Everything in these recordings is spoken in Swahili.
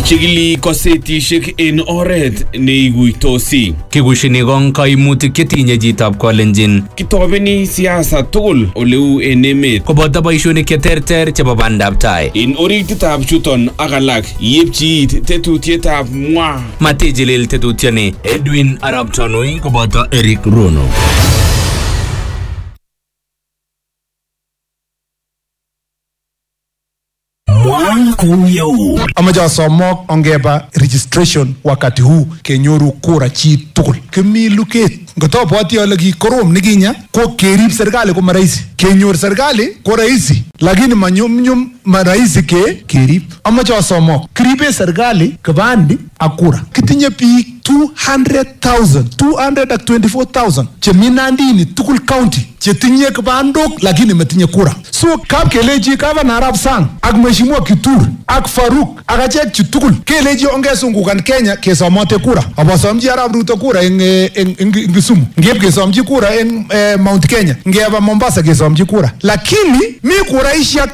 Chigili kosetishek en oret neiguitosi. Kikushini kong kaimutik chetinye chitab Kalenjin. Kitobeni siasa tugul oleu en emet. Koboto boishonik cheterter chebo bandab tai. En orititab chuton ak alak yepchi it tetutietab mwa. Matijilil tetutioni. Edwin Arap Tanui koboto Eric Rono. Amaja somok ongeba registration wakati huu kenyoru kura chi tugul. Kimi luket ngotobwati ale ki korom nikinya ko kerib serikali ko maraisi. Kenyor serikali ko rahisi lakini manyumnyum maraisi kerib. Amaja somok kribe serikali kibandi akura. Kitinye biik 224,000 cheminandini tugul county chetinye kibandok lakini metinye kura. So kap keleji Gavana Arap Sang ak Mheshimiwa Kithure ak Faruk ak achek chu tugul keleji ongesungukan Kenya kesomote kura. Abasomji Arap Ruto kura en Kisumu. Ngeb kesomji kura en Mount Kenya. Ngeba Mombasa kesomji kura. Lakini mi kura ishak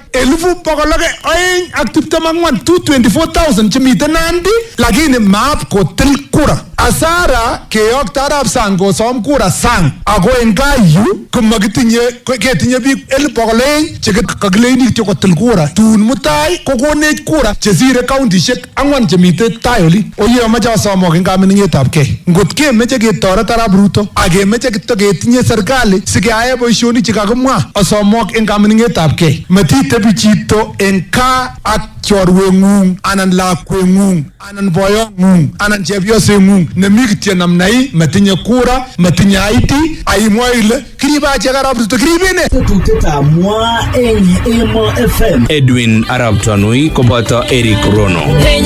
224,000 chemiten Nandi lakini maap kotil kura. Asara keyokta Arap Sang kosom kura Sang ako en kayu komakitinye ketinye biik 100,000 chekakileni kityo kotil kura. Tun mutai kokonech kura chesire countishek 4 chemite tai oli. Oye amache asomok en kamining'etab kei. Ngot kemeche ketoret Arap Ruto ak kemeche kityo ketinye serikali sikeyae boisionik chekakimwa asomok en kamining'etab kei. Matitebi chito en kaa ak chorweng'ung anan lakweng'ung anan boyong'ung anan chepyoseng'ung nemi kityo namnai matinye kura matinye ID aimwa ile kiribe achek Arap Ruto kiribene tetutietab mwa en Emo FM. Edwin Arap Tanui koboto Eric Rono.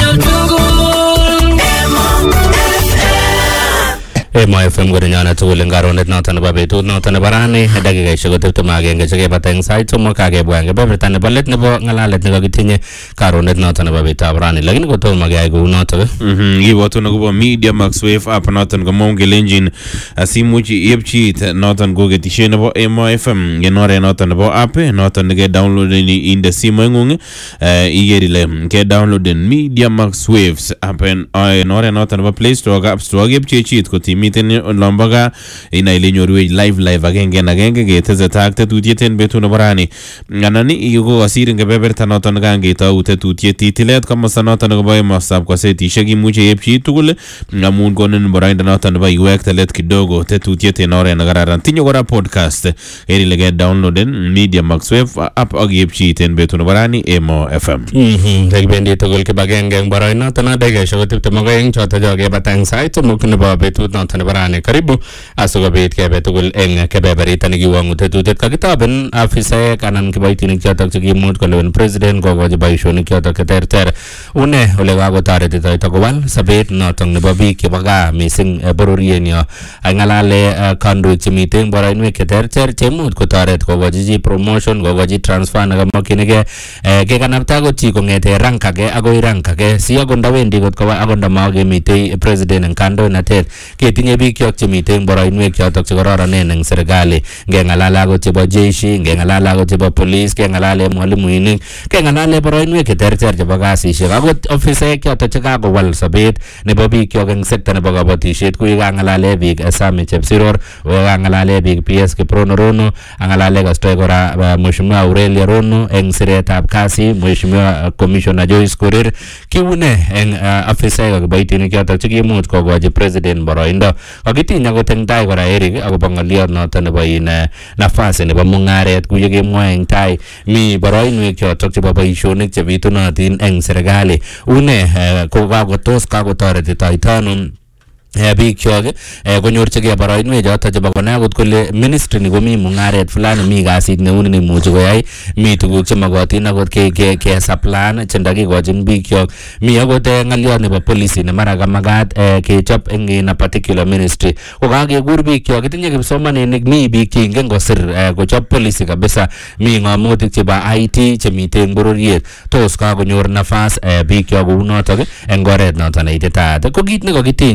Emo FM gorinyana tugul ngaronet noton nebo betut noton nebo rani dakikaishek 21 chekebata eng sait somok kakebwa kebeberta nebo let nebo ngalalet nekakitinye karonet noton nebo betutab rani lakini kotomo keyai kou notok. Kibwatun akobo Media Max Wave app noton komong kelenjin asimuch iepchi noton koketisiet nebo Emo FM en oret noton nebo app noton neke-download inde simoing'ung iker ile ke-downloaden Media Max Waves app en oret noton nebo Play Store App Store kepchi chit kotim miten lombaga ina ile nyorwech live agenge en agenge keteseta ak tetutiet en betut nebo rani. Anan yuko asirin kebeberta noton kangetou tetutiet titilet komosta noton nebo emostab kosetishek imuche yepchi tugul amun konin boroindo noton nebo iwekte let kidogo tetutiet en oret nekararan. Tinye kora podcast en ile ke-downloaden Media Max Wave app ak yepchi en betut nebo rani Emo FM. Kibendi tugul kibagenge eng boroindo noton dakikaishek 22 choto chokebata eng sait somok nebo betut noton nebo rani. Karibu asikobit kebe tugul eng kebeberita nekiwang'u tetutiet. Kakitoben afisaek anan kiboitinik chotok chekimuch kolewen president kokochi boisionik chotok cheterter. Une ole kakotoretitoito kowal sobet notok nebo biik chebo gaa mising bororienyo. Ng'alale kandoik chemiten boroinwek cheterter cheimuch kotoret kokochi chi promotion, kokochi transfer nekamokyinigei kekanapta kot chi kong'ete rank age akoi rank age si akot ndawendi kot kowa akot ndamakemitei president eng kandoinatet ketinye biik kyok chemiten boroinwek chotok chekororonen eng serikali. Ngeng'alale akot chebo jeshi, ngeng'alale akot chebo police, keng'alale mwalimuinik, keng'alale boroinwek cheterter chebo kasisiek, akot ofisaek chotok chekakowal sobet nebo biik kyok eng sekta nebo kabatisiet ku kang'alale biik Sami Chepsiror, kang'alale biik PS Kiprono Rono, ang'alale kastoi kora Mheshimiwa Aurelia Rono eng siretab kasi, Mheshimiwa Commissioner Joyce Korir. Kiune eng ofisaek ak kiboitinik chotok chekimuch kokochi president boroindo. Kakitiny akot eng tai kora Eric akobo ng'oliot noton nebo nafasi nebo mung'aret kuye kemwoe eng tai mi boroinwek chotok chebo boisionik chebitunotin eng serikali. Une kokakotos kakotoretitoito ano biik kyok konyorchigei boroinwek chotok chebo konai akot kole ministry ni komi mung'aret fulani mi kasit neuni neimuchi koyai mi tuguk chemokotin akot kesaplan chendakikochin biik kyok mi akot ng'aliot nebo policy nemara kamakat kechop eng a particular ministry kokakekur biik kyok kitinye kipsomaninik mi biik cheingen kosir kochop policy kabisa mi ng'omutik chebo IT chemite eng bororiet tos kakonyor nafas biik kyok kou notok eng oret noton neititaat ko kit nekakitiny karon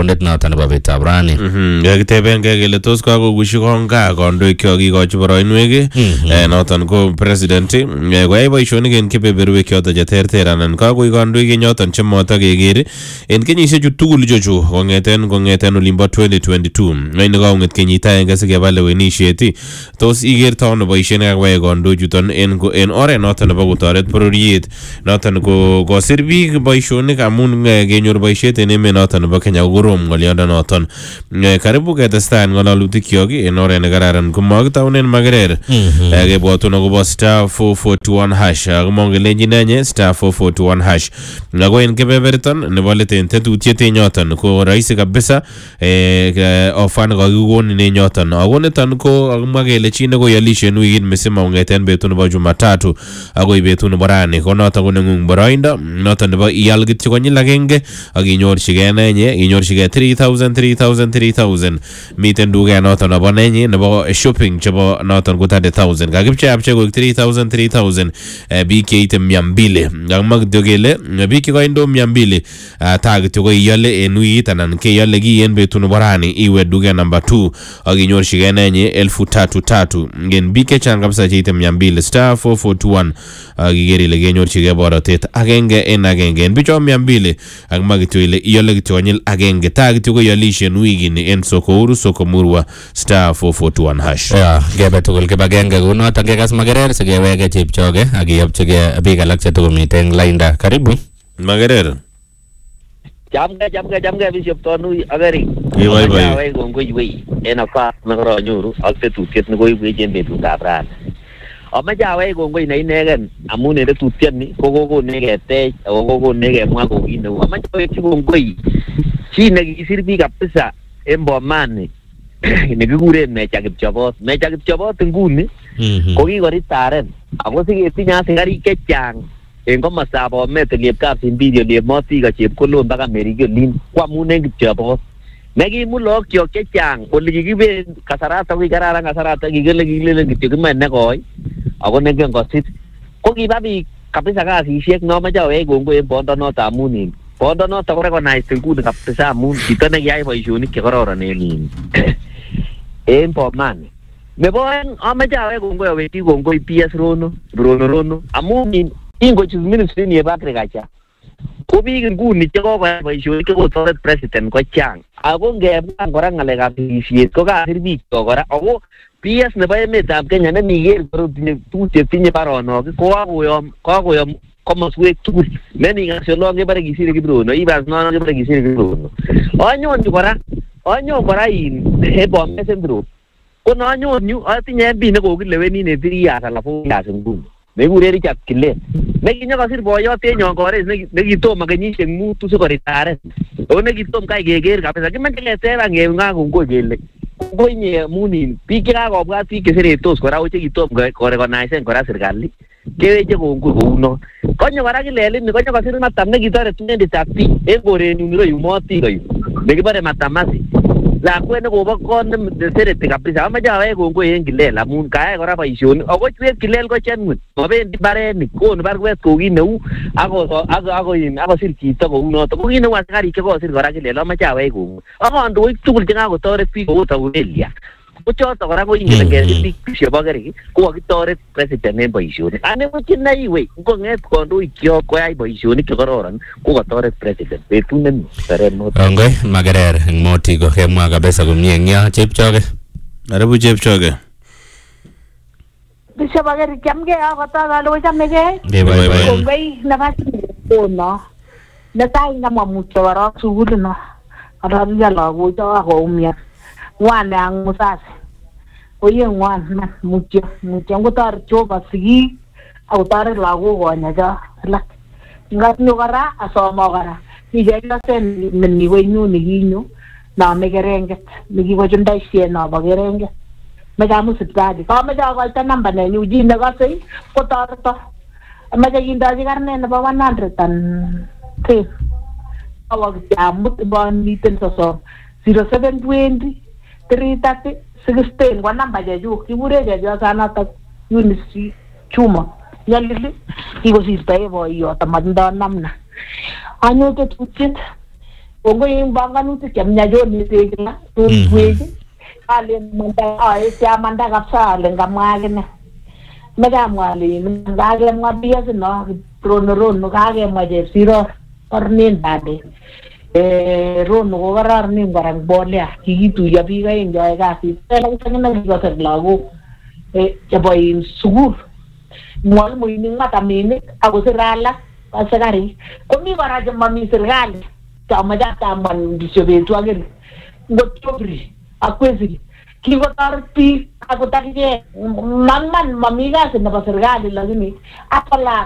kondet noton nebo betab rani. Kakiteben kele tos kakokushi konga kandoik kikochi boroinwek noton ko president koyai boisionik en kebeberwek choton cheterter anan kakoi kandoik choton chemota keker en kenyisiechu tugul ichochu kongeten olimbo 2022 ngene kaunget kenyit agenge sikeba lewenisiet tos ikerto ano boisiet nekakwai kandoichuton en oret noton nebo kotoret bororiet noton ko kosir biik boisionik amun kenyor boisiet en emet noton nebo Kenya kokorom ngoliondo noton. Karibu ketestai ngalalutik kyok en oret nekararan komakitaunen makerer kebwotun akobo star 441 hash akomongelenjin nenye star 441 hash ako en kebeberton nebo let en tetutiet enyoton ko rahisi kabisa offer nekakikonin enyoton ako niton ko kakimwa kele chi nekoialishen wikit misima kong'eten betut nebo Jumatatu akoi betut nebo rani ko noton ko neng'ung boroindo noton nebo ial kityo konyil agenge ak inyorchigei nenye inyorchigei 3000 miten duket noton nebo nenye nebo shopping chebo noton ko 30000 kakipcheapche koik 3000 biik cheite 200 kakimwa kityo kele biik chekoindo 200 taa kityo ko iale en wikit anan keiale ki en betut nebo rani iwe duket number 2 ak inyorchigei nenye 3000 ngeen biik chechang kabisa cheite 200 star 441 ak iker ile kenyorchigei borotet agenge en agenge en bicho 200 ak makityo ile iale kityo konyil agenge taa kityo ko ialishen wikini en soko uru soko murwa star 441 hash. Ngebe tugul kibagenge kunoton kekas makerer sikeweke chepchoge ak iyopchigei biik alak chetukomiten lainda. Karibu makerer. Chamge bishop tonu agari. Bye. Kongoi en afa nakaronyoru ak tetutiet nekoibwech en betutab rani. Amache awai kongoi ne inegen amun en tetutiet ni kokokone ketech ako kokone kemwa kou kit neu. Amache awekchi kongoi chi nekisir biik kabisa en Bomani nekikuren Meja Kipchobot. Meja Kipchobot nguni ko kikoritaren ako siketinye asikarik chechang en komostab Bomet, Oliepkap Simbirio, Oliepmotika, Chepkolon mpaka Merigelin ko amun en Kipchobot. Nekimut lookyok chechang ole kikiben kasarata ko kikararan kasarata kikilelen kityo kimoe nekoi ako nengen kosit ko kiba biik kabisa kasisiek nomoche awech kongoi en bondonoto amun bondonoto ko recognized nguni kabisa amun chito nekiyai boisionik chekororon en Bomani. Nebo oeng amoche awech kongoi awekchi kongoi PS Rono amun ingochut ministry nebo agriculture ko biik nguni chekokoyai boisionik chekotoret president ko chang ako ngemwan kora ng'alekab sikisiet ko kasir biik kora ako PS nebo emetab Kenya nemiker tinye tuguk chetinye baronok ko kakoyom komoswek tugul nenikas olon kebore kisire Kiprono ibas nono kebore kisire Kiprono anyon kora en Bomet Central ko nanyon yu atinye MP nekokileweni ne 3 years ala 4 years nguni nekikuren Richard Kilel nekinyokosir boyot enyon kores nekitomo kenyisiek 5 sikoritaren ako nekitom kai keker kabisa kimeche keteben kemwa kongoi kele kongoi nye amun biik chekakobwat biik cheseretos kora ko chekitom korekonaisen kora serikali keweche kongoi kounon. Konyo kora Kilelini konyo kosir Matam nekitore 2013 en korenyun ireyu Motika yu nekibore Matamasi lakwet nekobo kot nesereti kabisa. Amache awech kongoi en Kilel amun kayai kora boisionik ako chwet Kilel ko genuine mobendi mbarenik konu barwet kou kit neu akosir chito kounoto ko kit neu asikarik chekosir kora Kilel. Amache awech kongoi ak kandoik tugul chekakotoret biik kou Aurelia ko choto kora ko ingen biik chebo Kerik ko kakitoret president en boisionik anebuch naiwe ngong'et kandoik kyok koyai boisionik chekororon ko katoret president betut nemi teret noto. Kongoi makerer eng Motiko kemwa kabisa komie eng yo. Chepchoge. Karibu Chepchoge. Bishop Ageri chamge akotokole kochamegei. Kongoi nafasi kono netai ngamwa mutyo korok sugulino kotolyo lagocho akoumian ngwan ang musasi oye ngwan man mutyo ngotoret Jehova sigik akotoret lagok konyacho alak ngatnyo kora asomo kora ichekyosen nemi kwenyu nikinyo nome kerenget nikikochundoisien nobo kerenget meche amu sipitali kameche akoito namba nenyu chi nekose kotoreto amache kindochi karnet nebo 110 awo kityo amut miten sosom 0720 330 16 kwa namba chechuk kikure chepyosanoto Eunice Chuma nyalili kikosirto boiyot amatindo namna anyote tutchet Kongoi banganutik chemnyajoni tegla tuweke ale manda kapsa ale ngamwa akine mekamwa ale ngamwa bias no rono kakemwa chepsiro ornin bade rono ko kararan korang bolea kikituiyo biik aeng choe kasit lakini kikosek lagok cheboin sukul mwalimuinik mataminik akosir alak asikarik komi kora chemami serikali chamachatamwan bisho betwakini ngot chobri akwesiri kikotoret biik akot akike man mami kasi nebo serikali lakini akola